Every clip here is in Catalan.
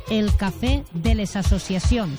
el cafè de les associacions.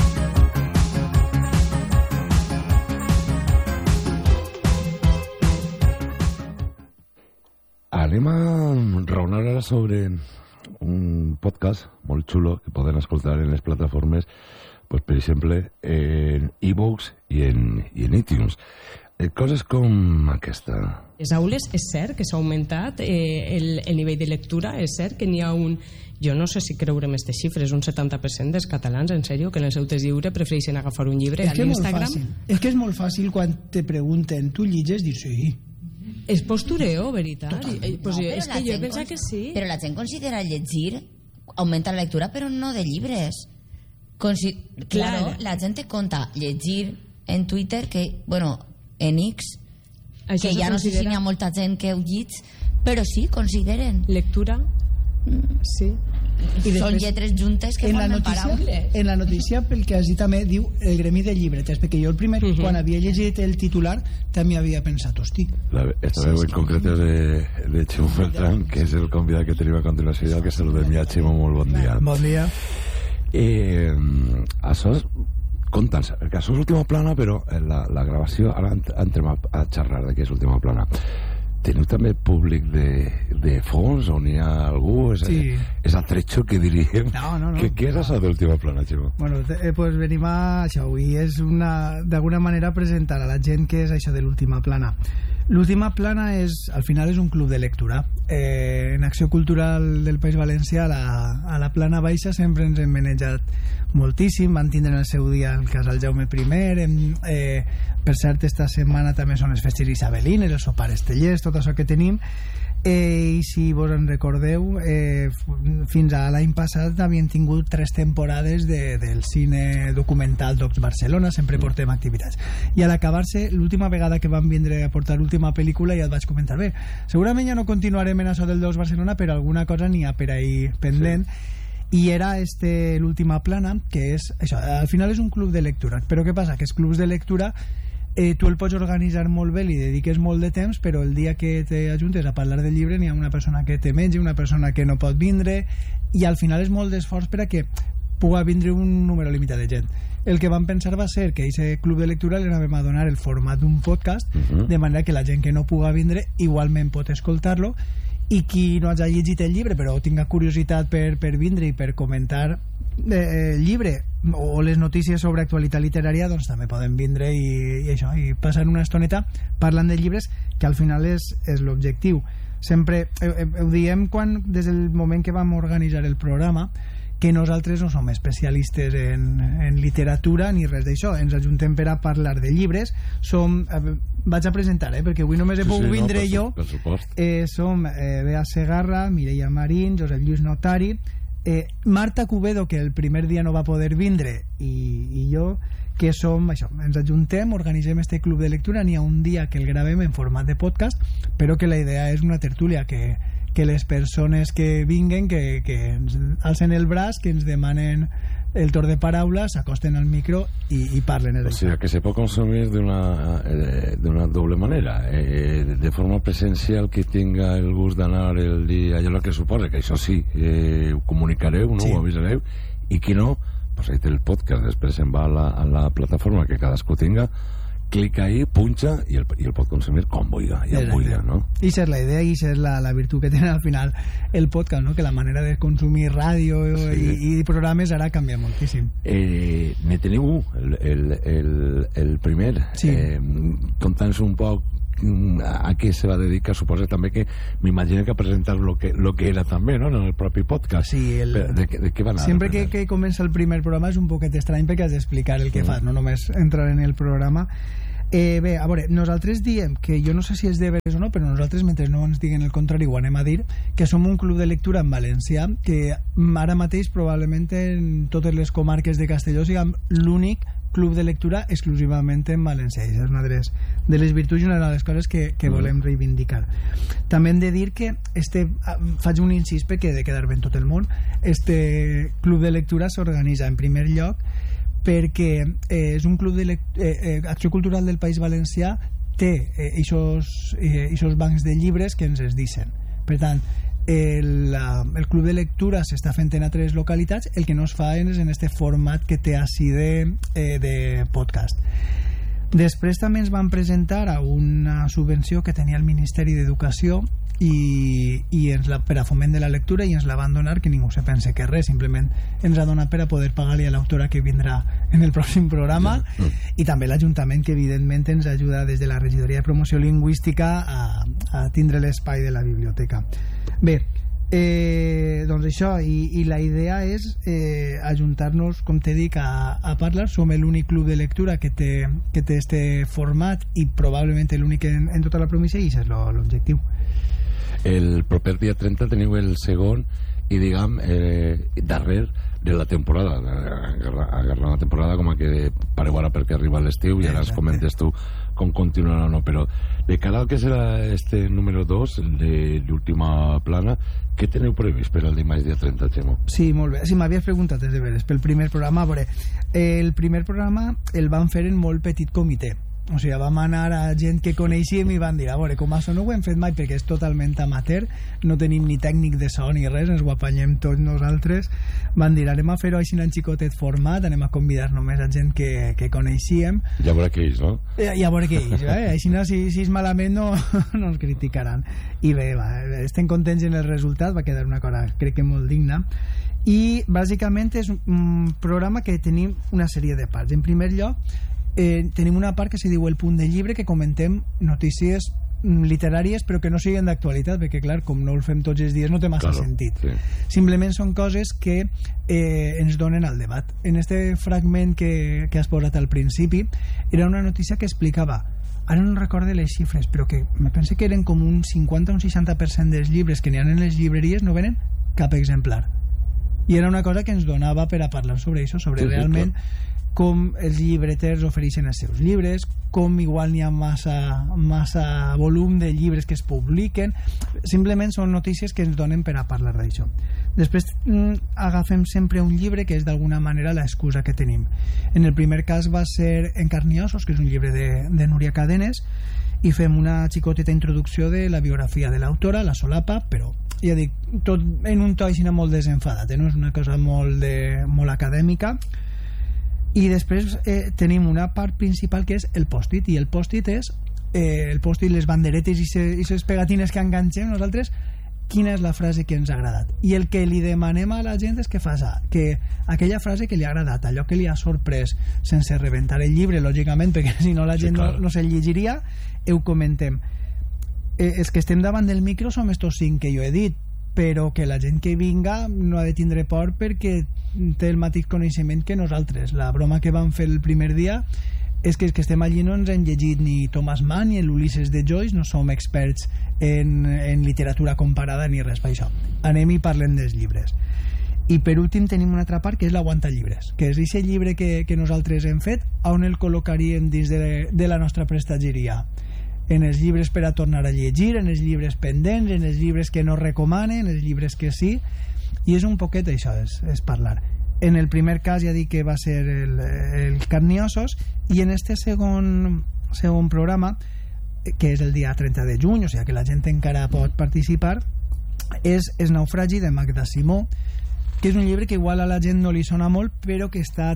Anem a raonar ara sobre un podcast molt xulo que poden escoltar en les plataformes, pues, per exemple, en iVoox i en iTunes. Coses com aquesta. Les aules, és cert que s'ha augmentat el nivell de lectura, és cert que n'hi ha un... Jo no sé si creure en aquestes xifres, un 70% dels catalans, en sèrio, que en el seu temps lliure prefereixen agafar un llibre a l'Instagram. És que és molt fàcil quan te pregunten, tu lliges, dir sí. És postureo, veritat? Pues no, és que jo penso que sí. Però la gent considera llegir, augmentar la lectura, però no de llibres. Claro, la gent te conta llegir en Twitter, que, bueno, en X, això que ja no sé si n'hi ha molta gent que ho llig, però sí, consideren. Lectura? Sí. I són lletres juntes que formen paraules. En la notícia, pel que has dit també, diu el gremi de llibretes, perquè jo el primer, quan havia llegit el titular, també havia pensat, hosti. Esta veu en concret és de Ximo Beltrán, que és el convidat que tenim a continuació, i el que saludem ja. Ximo, molt bon dia. Bon dia. Això és... Conta'ns, que això és Última Plana, però la gravació, ara entrem a xerrar de què és Última Plana. Teniu també públic de fons, on hi ha algú? Sí. És atrecho que diríem. No. Què és això d'Última Plana, Ximo? Bueno, pues venim a això avui. És d'alguna manera presentar a la gent què és això de l'Última Plana. L'Última Plana al final és un club de lectura. En Acció Cultural del País Valencià, a la Plana Baixa, sempre ens hem manejat moltíssim. Van tindre en el seu dia el casal Jaume I. Per cert, esta setmana també són les festes isabelines, els sopares tellers, tot això que tenim. I si vos en recordeu, fins a l'any passat havien tingut 3 temporades del cine documental Docs Barcelona. Sempre portem activitats, i al acabar-se l'última vegada que van vindre a portar l'última pel·lícula ja et vaig comentar, bé, segurament ja no continuarem en això del Docs Barcelona, però alguna cosa n'hi ha per ahí pendent. I era l'Última Plana, que és això, al final és un club de lectura. Però què passa? Que els clubs de lectura tu el pots organitzar molt bé, li dediques molt de temps, però el dia que t'ajuntes a parlar del llibre n'hi ha una persona que te menja, una persona que no pot vindre, i al final és molt d'esforç per a que pugui vindre un número limitat de gent. El que vam pensar va ser que a aquest club de lectura li anàvem a donar el format d'un podcast, de manera que la gent que no pugui vindre igualment pot escoltar-lo, i qui no hagi llegit el llibre però tinga curiositat per vindre i per comentar el llibre o les notícies sobre actualitat literària, doncs també poden vindre i això, i passar una estoneta parlant de llibres, que al final és l'objectiu. Sempre ho diem des del moment que vam organitzar el programa, que nosaltres no som especialistes en literatura ni res d'això, ens ajuntem per a parlar de llibres. Vaig a presentar, perquè avui només he pogut vindre jo. Som Bea Segarra, Mireia Marín, Josep Lluís Notari, Marta Cubedo, que el primer dia no va poder vindre, i jo, que som això, ens ajuntem, organitzem este club de lectura. N'hi ha un dia que el gravem en format de podcast, però que la idea és una tertúlia, que les persones que vinguen, que ens alcen el braç, que ens demanen el torn de paraula, s'acosten al micro i parlen. O sigui, que se pot consumir d'una doble manera, de forma presencial, que tinga el gust d'anar el dia, allò que suposa, que això sí, ho comunicareu, no? Sí. Ho avisareu, i qui no, pues ahí té el podcast, després se'n va a la plataforma que cadascú tinga, clica ahí, punxa i el pot consumir com vulgui, no? I és la idea, i és la virtut que tenen al final el podcast, no? Que la manera de consumir ràdio i programes ara canvia moltíssim. Ne teniu el primer. Sí. Conta'ns un poc a què se va dedicar. Suposa també que m'imagino que presentar lo que era també, no?, en el propi podcast. Sí, de què va anar? Sempre que comença el primer programa és un poquet estrany, perquè has d'explicar el que fas, no només entrar en el programa. Bé, a veure, nosaltres diem que, jo no sé si és de veres o no, però nosaltres, mentre no ens diguen el contrari, ho anem a dir, que som un club de lectura en valencià, que ara mateix probablement en totes les comarques de Castelló siguem l'únic club de lectura exclusivament en valencià. És una de les virtuts i una de les coses que volem reivindicar. També hem de dir que faig un incís perquè he de quedar bé en tot el món. Este club de lectura s'organitza en primer lloc perquè és un club Acció Cultural del País Valencià té eixos bancs de llibres que ens es dicen. Per tant, el club de lectura s'està fent en altres localitats, el que no es fa és en este format que té així de podcast. Després també ens van presentar a una subvenció que tenia el Ministeri d'Educació i per a foment de la lectura, i ens la van donar, que ningú se pense que res, simplement ens ha donat per a poder pagar-li a l'autora que vindrà en el pròxim programa, i també l'Ajuntament, que evidentment ens ajuda des de la Regidoria de Promoció Lingüística a tindre l'espai de la biblioteca. Bé, doncs això, i la idea és ajuntar-nos, com te dic, a parlar. Som l'únic club de lectura que té este format, i probablement l'únic en tota la província, i això és l'objectiu. El proper dia 30 teniu el segon i, diguem, darrer de la temporada. Agarrar la temporada com a que pareu ara perquè arriba l'estiu, i ara ens comentes tu com continuarà o no, però de cara al que serà este número 2 de l'última plana, què teniu previst per al dimarts dia 30, Xemo? Sí, molt bé. Si m'havies preguntat des de veres pel primer programa, veure, el primer programa el van fer en molt petit comitè. O sigui, vam anar a gent que coneixíem i van dir, a veure, com això no ho hem fet mai perquè és totalment amateur, no tenim ni tècnic de so ni res, ens ho apanyem tots nosaltres. Van dir, anem a fer-ho així en xicotet format, anem a convidar només a gent que coneixíem. Ja veurà què és, no? Ja veurà què és, així no, si és malament no ens criticaran. I bé, estem contents en el resultat, va quedar una cosa crec que molt digna. I bàsicament és un programa que tenim una sèrie de parts. En primer lloc, tenim una part que se diu el punt de llibre, que comentem notícies literàries però que no siguin d'actualitat, perquè clar, com no el fem tots els dies no té massa sentit. Sí. Simplement són coses que ens donen al debat. En este fragment que has posat al principi era una notícia que explicava, ara no recorde les xifres, però que me pense que eren com un 50 o un 60% dels llibres que n'hi ha en les llibreries no venen cap exemplar, i era una cosa que ens donava per a parlar sobre això, sobre realment com els llibreters ofereixen els seus llibres, com igual n'hi ha massa volum de llibres que es publiquen. Simplement són notícies que ens donen per a parlar d'això. Després agafem sempre un llibre que és d'alguna manera l'excusa que tenim. En el primer cas va ser Encarniosos, que és un llibre de Núria Cadenes, i fem una xicoteta introducció de la biografia de l'autora, la solapa, però ja dic, tot en un to així molt desenfadat, no és una cosa molt acadèmica. I després tenim una part principal que és el post-it, i el post-it és les banderetes i les pegatines que enganxem nosaltres, quina és la frase que ens ha agradat, i el que li demanem a la gent és que faci que aquella frase que li ha agradat, allò que li ha sorprès, sense rebentar el llibre lògicament, perquè si no la gent no se'l llegiria, ho comentem. Els que estem davant del micro som estos 5 que jo he dit, però que la gent que vinga no ha de tindre por perquè té el mateix coneixement que nosaltres. La broma que vam fer el primer dia és que els que estem allí no ens hem llegit ni Thomas Mann ni l'Ulisses de Joyce, no som experts en literatura comparada ni res per això. Anem i parlem dels llibres. I per últim tenim una altra part que és l'aguantallibres, que és aquest llibre que nosaltres hem fet, on el col·locaríem dins de la nostra prestatgeria. En els llibres per a tornar a llegir, en els llibres pendents, en els llibres que no recomanen, en els llibres que sí, i és un poquet això, és parlar. En el primer cas ja dic que va ser el Carniosos, i en este segon programa, que és el dia 30 de juny, o sigui que la gent encara pot participar, és El naufragi de Magda Simó, que és un llibre que igual a la gent no li sona molt, però que està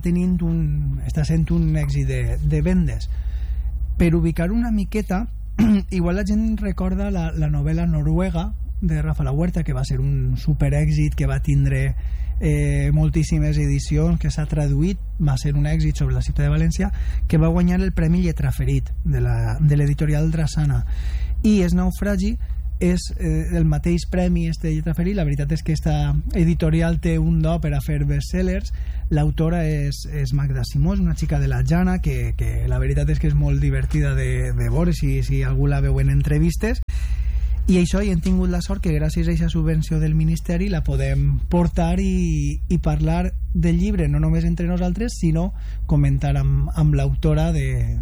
sent un èxit de vendes. Per ubicar una miqueta, igual la gent recorda la novel·la Noruega de Rafa La Huerta, que va ser un superèxit, que va tindre moltíssimes edicions, que s'ha traduït, va ser un èxit sobre la ciutat de València, que va guanyar el Premi Lletraferit de l'editorial Drassana. I El naufragi és el mateix premi Lletraferit. La veritat és que esta editorial té un do per a fer bestsellers. L'autora és Magda Simó, és una xica de la Jana que la veritat és que és molt divertida de veure si algú la veu en entrevistes. I això, i hem tingut la sort que gràcies a aquesta subvenció del Ministeri la podem portar i parlar del llibre, no només entre nosaltres, sinó comentar amb l'autora de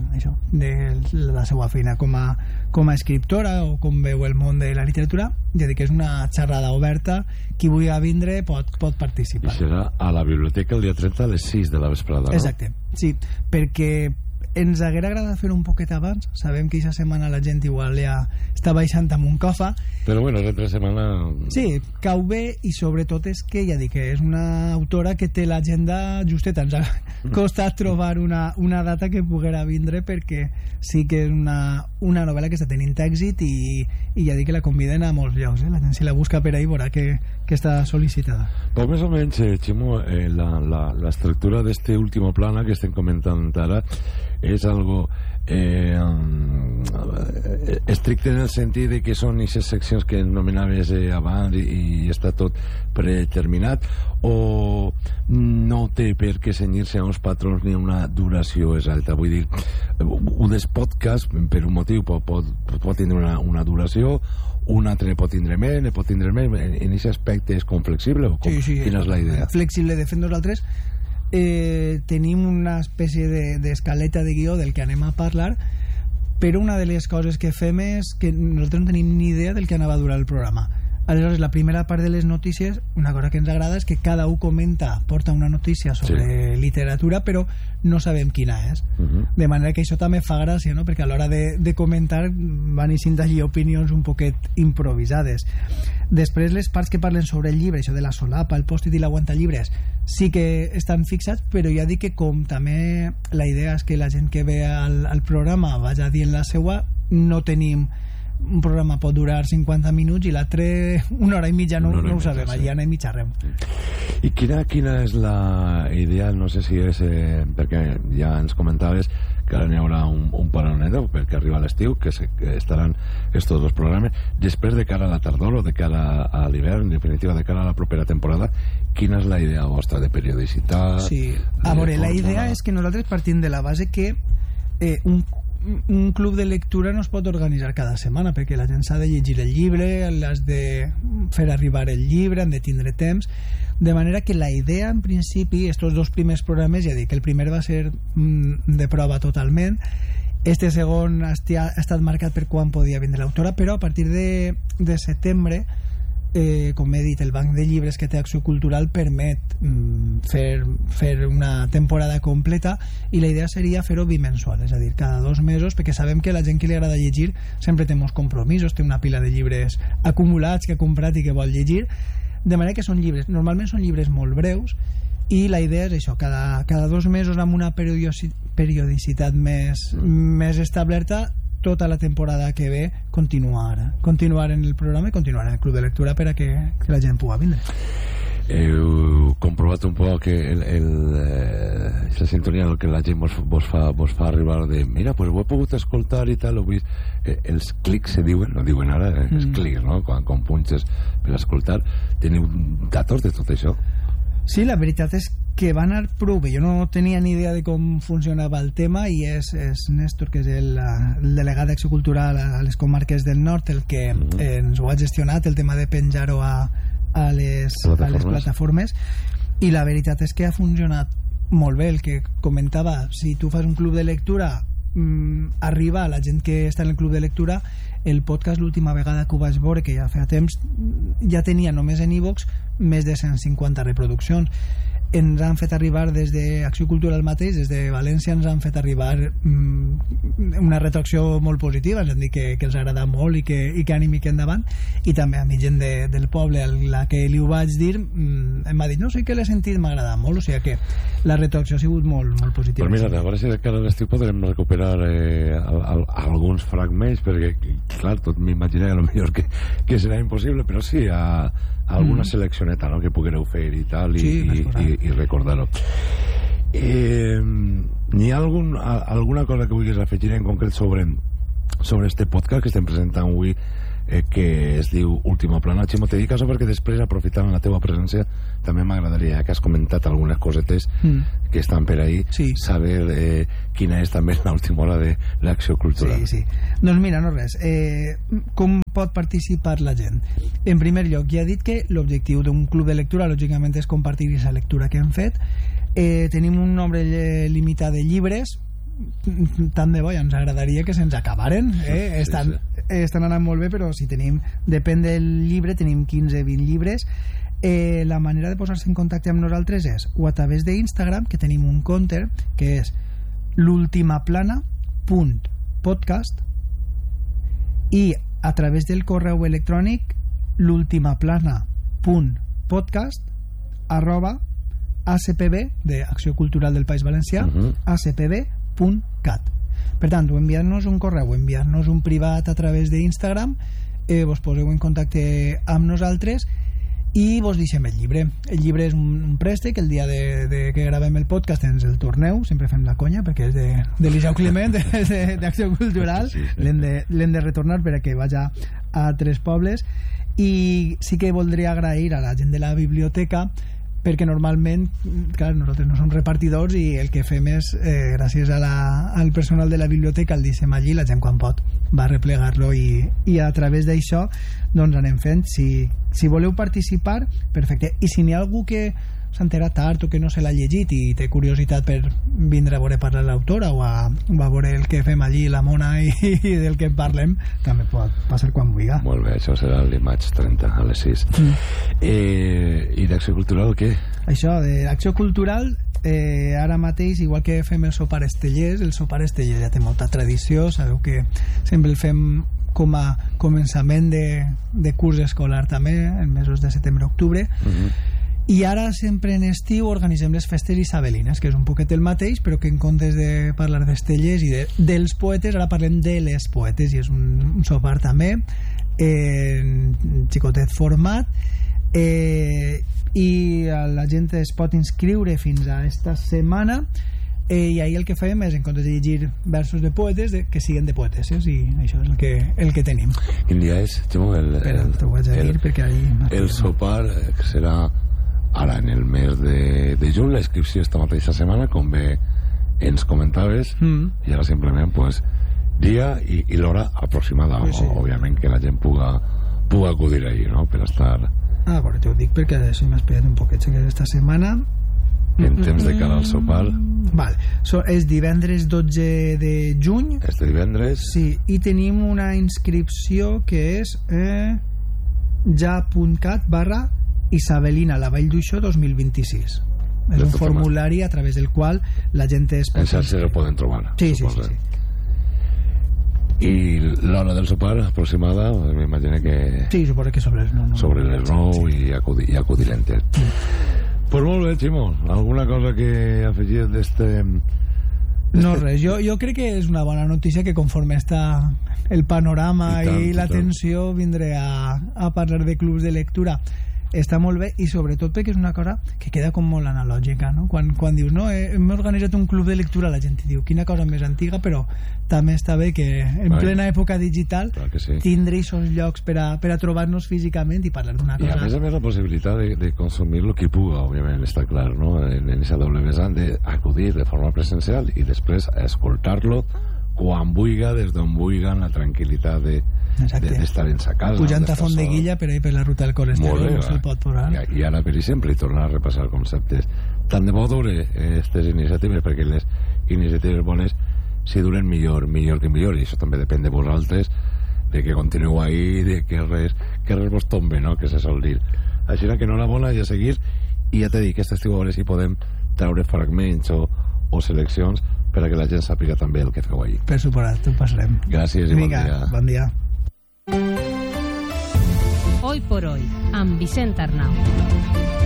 la seva feina com a escriptora o com veu el món de la literatura. Ja dic que és una xerrada oberta, qui vulgui vindre pot participar. I serà a la biblioteca el dia 30 a les 6 de la vesprada, no? Exacte, sí, perquè ens haguera agradat fer un poquet abans. Sabem que aquesta setmana la gent igual ja està baixant amb un cofa, però bueno, l'altra setmana sí, cau bé, i sobretot és que ja dic que és una autora que té l'agenda justeta. Ens ha costat trobar una data que poguera vindre, perquè sí que és una novel·la que està tenint èxit, i ja dic que la conviden a molts llocs, la gent si la busca per ahí veurà que està sol·licitada. Però més o menys, Ximo, l'estructura d'este último plana que estem comentant ara és algo estricte en el sentit de que són aquestes seccions que nomenaves abans i està tot predeterminat, o no té per què cenyir-se a uns patrons ni a una duració exacta? Vull dir, un dels podcasts per un motiu pot tindre una duració, un altre pot tindre més, ne pot tindre més. En aquest aspecte és com flexible o com? Sí, quina és la idea? Flexible. De fet, nosaltres tenim una espècie d'escaleta de guió del que anem a parlar, però una de les coses que fem és que nosaltres no tenim ni idea del que anava a durar el programa. Aleshores, la primera part de les notícies, una cosa que ens agrada és que cada un porta una notícia sobre literatura, però no sabem quina és. De manera que això també fa gràcia, no? Perquè a l'hora de comentar van eixint allí opinions un poquet improvisades. Després, les parts que parlen sobre el llibre, això de la solapa, el pòstit i l'aguantallibre, sí que estan fixats, però ja dic que com també la idea és que la gent que ve al programa vagi dient la seua, no tenim un programa pot durar 50 minuts i l'altre una hora i mitja, no ho sabem, allà anem i xerrem. I quina és la idea? No sé si és perquè ja ens comentaves que ara n'hi haurà un paranedor perquè arriba l'estiu, que estaran estos dos programes. Després, de cara a la tardor o de cara a l'hivern, en definitiva de cara a la propera temporada, quina és la idea vostra de periodicitat? Sí, a veure, la idea és que nosaltres partim de la base que un club de lectura no es pot organitzar cada setmana, perquè la gent s'ha de llegir el llibre, l'has de fer arribar el llibre, han de tindre temps, de manera que la idea en principi, estos dos primers programes, ja dic, el primer va ser de prova totalment, este segon ha estat marcat per quan podia vindre l'autora, però a partir de setembre, com he dit, el banc de llibres que té Acció Cultural permet fer una temporada completa, i la idea seria fer-ho bimensual, és a dir, cada 2 mesos, perquè sabem que la gent que li agrada llegir sempre té molts compromisos, té una pila de llibres acumulats que ha comprat i que vol llegir, de manera que normalment són llibres molt breus, i la idea és això, cada 2 mesos amb una periodicitat més establerta, tota la temporada que ve continuar en el programa i continuar en el club de lectura per a que la gent pugui vindre. Heu comprovat un poc que la sintonia del que la gent vos fa arribar de mira, pues ho he pogut escoltar i tal, ho he vist. Els clics se diuen, no diuen ara, els clics, no? Quan punxes per escoltar. Teniu datos de tot això? Sí, la veritat és que va anar prou bé. Jo no tenia ni idea de com funcionava el tema, i és Néstor, que és el delegat d'Acció Cultural a les comarques del nord, el que ens ho ha gestionat, el tema de penjar-ho a les plataformes, i la veritat és que ha funcionat molt bé. El que comentava, si tu fas un club de lectura, arriba a la gent que està en el club de lectura. El podcast, l'última vegada que ho vaig veure, que ja feia temps, ja tenia només en iVox més de 150 reproduccions. Ens han fet arribar des d'Acció Cultural mateix, des de València, ens han fet arribar una retracció molt positiva, ens han dit que els agrada molt i que anem i que endavant, i també a mi gent del poble a la que li ho vaig dir em va dir, no sé què l'he sentit, m'agrada molt, o sigui que la retracció ha sigut molt positiva. Però mira, a veure si de cara a l'estiu podrem recuperar alguns fragments, perquè clar, tot m'imaginava a lo millor que serà impossible, però sí, alguna seleccioneta, no?, que poguereu fer i tal, i recordar-ho. N'hi ha alguna cosa que vulguis afegir en concret sobre este podcast que estem presentant avui, que es diu Última Plana? Ximo, te dic això perquè després, aprofitant la teva presència, també m'agradaria, que has comentat algunes cosetes que estan per ahí, saber quina és també l'última hora de l'Acció Cultural. Sí. Doncs mira, no res, com pot participar la gent? En primer lloc, ja he dit que l'objectiu d'un club de lectura lògicament és compartir aquesta lectura que hem fet. Tenim un nombre limitat de llibres, tant de bo, ja ens agradaria que se'ns acabaren, estan anant molt bé, però si tenim, depèn del llibre, tenim 15-20 llibres. La manera de posar-se en contacte amb nosaltres és o a través d'Instagram, que tenim un compte que és l'ultimaplana.podcast i a través del correu electrònic l'ultimaplana.podcast@acpb, d'Acció Cultural del País Valencià, acpb.cat. Per tant, o enviar-nos un correu o enviar-nos un privat a través d'Instagram, vos poseu en contacte amb nosaltres i vos deixem el llibre. El llibre és un préstec. El dia de que gravem el podcast ens el torneu, sempre fem la conya perquè és de l'Iseu Climent, d'Acció Cultural. L'hem de retornar per a que vaja a 3 pobles. I sí que voldria agrair a la gent de la biblioteca, perquè normalment, clar, nosaltres no som repartidors i el que fem és, gràcies al personal de la biblioteca, el deixem allí, la gent quan pot va a replegar-lo i a través d'això doncs anem fent. Si voleu participar, perfecte. I si n'hi ha algú que s'ha enterat tard o que no se l'ha llegit i té curiositat per vindre a veure parlar l'autora o a veure el que fem allí, la mona i del que parlem, també pot passar quan vulgui. Molt bé, això serà el dimarts 30 a les 6. I d'Acció Cultural què? Això, d'Acció Cultural, ara mateix, igual que fem el sopar Estellers, el sopar Estellers ja té molta tradició, sabeu que sempre el fem com a començament de curs escolar també, en mesos de setembre-octubre. I ara sempre en estiu organitzem les festes isabelines, que és un poquet el mateix, però que en comptes de parlar d'estellers i dels poetes, ara parlem de les poetes, i és un sopar també en xicotet format, i la gent es pot inscriure fins a esta setmana, i ahir el que fem és, en comptes de llegir versos de poetes, que siguin de poetesses, i això és el que tenim. Quin dia és, Ximo? T'ho vaig a dir perquè ahir... El sopar serà ara en el mes de juny, la inscripció esta mateixa setmana, com bé ens comentaves, i ara simplement pues, dia i l'hora aproximada, sí. Òbviament que la gent puga acudir ahir, no?, per estar... Bueno, t'ho dic perquè si m'has pillat un poquet aquesta setmana en temps de cara al sopar. Vale. És divendres 12 de juny. Este divendres. Sí, i tenim una inscripció que és ja.cat/Isabelina la Vall d'Uixó 2026. És un formulari a través del qual la gent es pot... En xarxes el poden trobar. Sí. I l'hora del sopar aproximada, m'imagino que... Sí, suposo que sobre les 9. Sobre les 9 i acudirentes. Pues molt bé, Ximo. Alguna cosa que afegir d'este... No, res. Jo crec que és una bona notícia que conforme està el panorama i l'atenció vindré a parlar de clubs de lectura. Està molt bé, i sobretot perquè és una cosa que queda com molt analògica, no? Quan dius, no, hem organitzat un club de lectura, la gent diu, quina cosa més antiga, però també està bé que en plena època digital tindre aquests llocs per a trobar-nos físicament i parlar d'una cosa. I a més la possibilitat de consumir-lo qui puga, òbviament, està clar, no? En aquesta doble vessant d'acudir de forma presencial i després escoltar-lo quan vulga, des d'on vulga, amb la tranquil·litat d'estar en sa casa, pujant a Font-de-Guilla per ahí per la ruta del colesterol, no se'l pot posar. I ara, per exemple, tornar a repassar conceptes. Tant de bo dure aquestes iniciatives, perquè les iniciatives bones, si duren millor que millor, i això també depèn de vosaltres, de que continueu ahí, de que res vos tombe, no?, que se sol dir. Així que enhorabona i a seguir, i ja t'he dit que aquest estiu a veure si podem treure fragments o seleccions per a que la gent sàpiga també el que feu ahir. Per suposat, ho passarem. Gràcies i bon dia. Bon dia. Hoy por hoy, amb Vicent Arnau.